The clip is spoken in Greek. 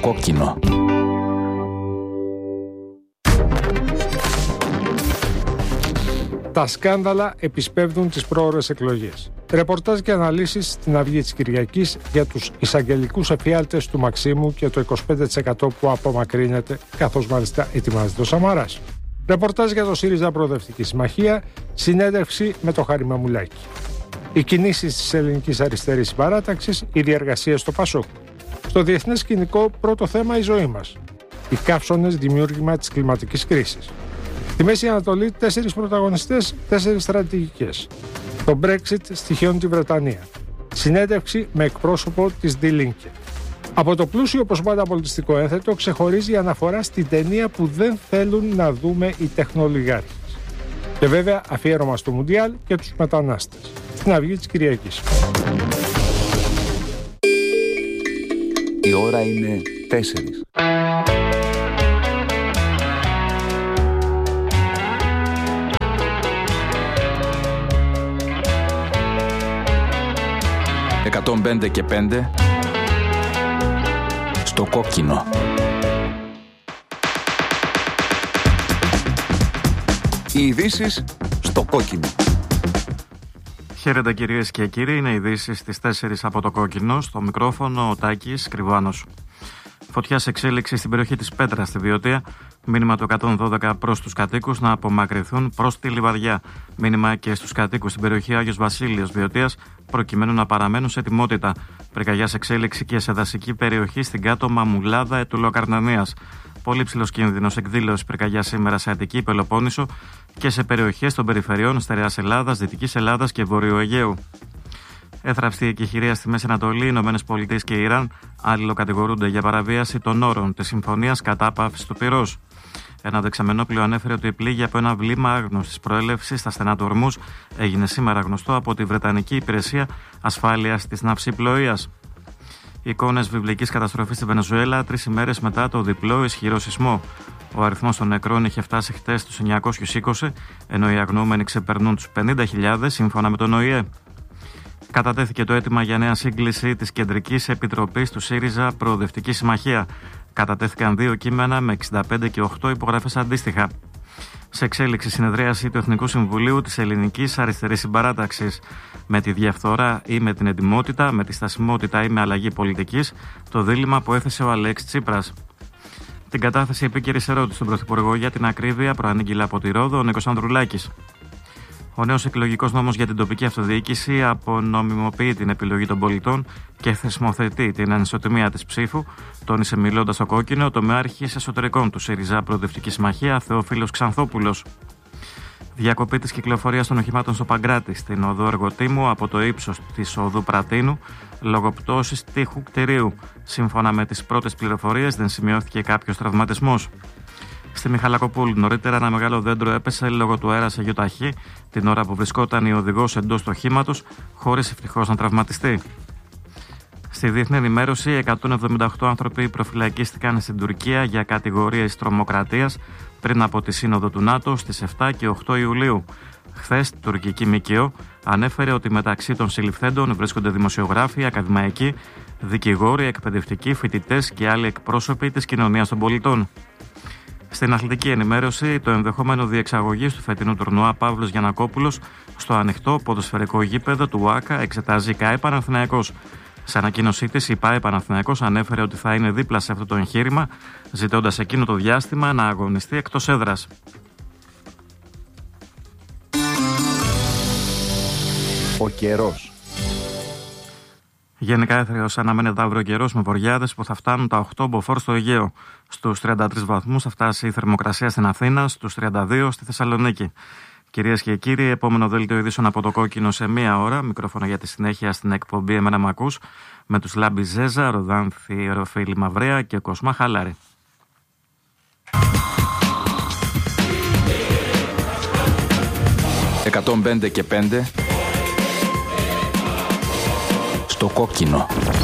κόκκινο. Τα σκάνδαλα επισπεύδουν τις πρόωρες εκλογές. Ρεπορτάζ και αναλύσεις στην Αυγή της Κυριακής για τους εισαγγελικούς εφιάλτες του Μαξίμου και το 25% που απομακρύνεται, καθώς μάλιστα ετοιμάζεται ο Σαμαράς. Ρεπορτάζ για το ΣΥΡΙΖΑ Προοδευτική Συμμαχία, συνέντευξη με το Χάρη Μαμουλάκη. Οι κινήσεις της ελληνικής αριστερής συμπαράταξης, οι διεργασίες στο ΠΑΣΟΚ. Στο διεθνές σκηνικό, πρώτο θέμα η ζωή μας. Οι καύσωνες δημιούργημα της κλιματικής κρίσης. Στη Μέση Ανατολή, 4 πρωταγωνιστές, 4 στρατηγικές. Το Brexit στοιχειώνει τη Βρετανία. Συνέντευξη με εκπρόσωπο της Die Linke. Από το πλούσιο, όπως πάντα, πολιτιστικό ένθετο ξεχωρίζει η αναφορά στην ταινία που δεν θέλουν να δούμε οι τεχνολιγάρχες. Και βέβαια αφιέρωμα στο Μουντιάλ και τους μετανάστες. Στην Αυγή της Κυριακής. Η ώρα είναι 4. «105 και 5» στο κόκκινο. Οι ειδήσεις στο κόκκινο. Χαίρετε κυρίες και κύριοι, είναι ειδήσεις στις 4 από το κόκκινο. Στο μικρόφωνο ο Τάκης Κρυβάνος. Φωτιά σε εξέλιξη στην περιοχή της Πέτρας στη Βιωτία. Μήνυμα του 112 προς τους κατοίκους να απομακρυνθούν προς τη Λιβαδιά. Μήνυμα και στους κατοίκους στην περιοχή Άγιος Βασίλειος Βιωτίας προκειμένου να παραμένουν σε ετοιμότητα. Πυρκαγιά σε εξέλιξη και σε δασική περιοχή στην κάτω Μαμουλάδα Ετουλοκαρνανίας. Πολύ ψηλός κίνδυνος εκδήλωση πυρκαγιά σήμερα σε Αττική, Πελοπόννησο και σε περιοχές των περιφερειών Στερεάς Ελλάδας, Δυτικής Ελλάδας και Βορείου Αιγαίου. Έθραυστη εκεχηρία στη Μέση Ανατολή, ΗΠΑ και Ιράν αλληλοκατηγορούνται για παραβίαση των όρων της Συμφωνίας Κατάπαυσης του Πυρός. Ένα δεξαμενόπλιο ανέφερε ότι η πλήγη από ένα βλήμα άγνωστης προέλευσης στα στενά του Ορμούζ έγινε σήμερα γνωστό από τη Βρετανική Υπηρεσία Ασφάλειας της Ναυσιπλοείας. Εικόνες βιβλικής καταστροφής στη Βενεζουέλα 3 ημέρες μετά το διπλό ισχυρό σεισμό. Ο αριθμός των νεκρών είχε φτάσει χτες στους 920, ενώ οι αγνοούμενοι ξεπερνούν τους 50.000 σύμφωνα με τον ΟΗΕ. Κατατέθηκε το αίτημα για νέα σύγκληση της Κεντρικής Επιτροπής του ΣΥΡΙΖΑ Προοδευτική Συμμαχία. Κατατέθηκαν 2 κείμενα με 65 και 8 υπογραφές αντίστοιχα. Σε εξέλιξη συνεδρίαση του Εθνικού Συμβουλίου της Ελληνικής Αριστερής Συμπαράταξης. Με τη διαφθορά ή με την ετοιμότητα, με τη στασιμότητα ή με αλλαγή πολιτικής, το δίλημμα που έθεσε ο Αλέξης Τσίπρας. Την κατάθεση επίκαιρης ερώτησης στον Πρωθυπουργό για την ακρίβεια προανήγγειλε από τη Ρόδο ο Νίκος Ανδρουλάκης. Ο νέος εκλογικός νόμος για την τοπική αυτοδιοίκηση απονομιμοποιεί την επιλογή των πολιτών και θεσμοθετεί την ανισοτιμία της ψήφου, τόνισε μιλώντας στο κόκκινο ο τομεάρχης εσωτερικών του ΣΥΡΙΖΑ Προοδευτική Συμμαχία, Θεόφιλος Ξανθόπουλος. Διακοπή της κυκλοφορίας των οχημάτων στο Παγκράτη, στην οδό Εργοτήμου από το ύψος της οδού Πρατίνου, λόγω πτώσης τείχου κτηρίου. Σύμφωνα με τις πρώτες πληροφορίες, δεν σημειώθηκε κάποιος τραυματισμός. Στη Μιχαλακοπούλου, νωρίτερα, ένα μεγάλο δέντρο έπεσε λόγω του αέρα σε γιοταχή την ώρα που βρισκόταν η οδηγός εντός του οχήματος, χωρίς ευτυχώς να τραυματιστεί. Στη διεθνή ενημέρωση, 178 άνθρωποι προφυλακίστηκαν στην Τουρκία για κατηγορίες τρομοκρατίας πριν από τη Σύνοδο του ΝΑΤΟ στις 7 και 8 Ιουλίου. Χθες, η τουρκική ΜΚΟ ανέφερε ότι μεταξύ των συλληφθέντων βρίσκονται δημοσιογράφοι, ακαδημαϊκοί, δικηγόροι, εκπαιδευτικοί, φοιτητές και άλλοι εκπρόσωποι της κοινωνίας των πολιτών. Στην αθλητική ενημέρωση, το ενδεχόμενο διεξαγωγής του φετινού τουρνουά Παύλος Γιαννακόπουλος στο ανοιχτό ποδοσφαιρικό γήπεδο του ΟΑΚΑ εξετάζει η ΚΑΕ Παναθηναϊκός. Σε ανακοίνωσή της, η ΠΑΕ Παναθηναϊκός ανέφερε ότι θα είναι δίπλα σε αυτό το εγχείρημα, ζητώντας εκείνο το διάστημα να αγωνιστεί εκτός έδρας. Ο καιρός. Γενικά έθριος αναμένεται αύριο καιρός με βοριάδες που θα φτάνουν τα 8 μποφόρ στο Αιγαίο. Στους 33 βαθμούς θα φτάσει η θερμοκρασία στην Αθήνα, στους 32 στη Θεσσαλονίκη. Κυρίες και κύριοι, επόμενο δέλτιο ειδήσεων από το κόκκινο σε 1 ώρα. Μικρόφωνο για τη συνέχεια στην εκπομπή «Εμένα μ' ακούς» με τους Λάμπη Ζέζα, Ροδάνθη Ροφίλη Μαυρέα και Κοσμά Χαλάρη. «105 και 5» στο κόκκινο.